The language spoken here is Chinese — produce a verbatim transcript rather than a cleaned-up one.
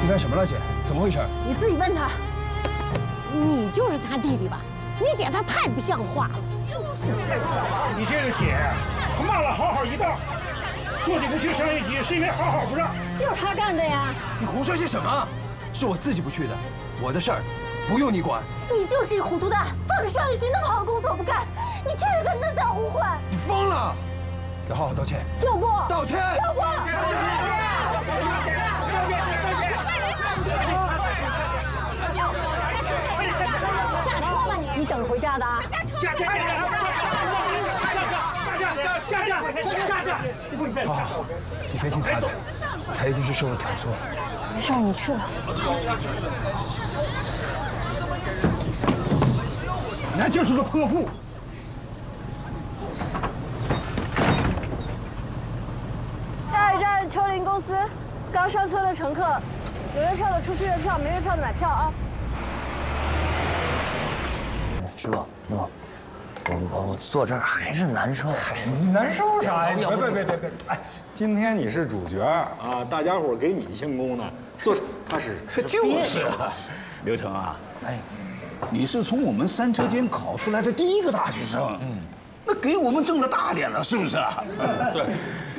你干什么了，姐？怎么回事？ 你自己问他。你就是他弟弟吧？你姐她太不像话了。 你这个姐，他骂了好好一道，坐的不去商业街是因为好好不让。 就是他干的呀！ 你胡说些什么？是我自己不去的，我的事儿不用你管。 你就是一糊涂蛋，放着商业局那么好的工作不干，你天天跟那叫呼唤。 你疯了！给浩浩道歉。 就不道歉。 就不。下车吧你！你等着回家的啊！ 下下下下下下下下！ 浩浩，你别听他的，他一定是受了挑唆。 没事，你去吧。 那就是个泼妇。 下一站秋林公司，刚上车的乘客，有月票的出去月票，没月票的买票啊。 师傅，师傅，我我我坐这儿还是难受。 你难受啥呀？别别别别别！哎，今天你是主角啊，大家伙给你庆功呢，坐踏实。 就是啊，刘成啊， 哎， 你是从我们三车间考出来的第一个大学生，嗯，那给我们挣了大脸了，是不是啊？ 对，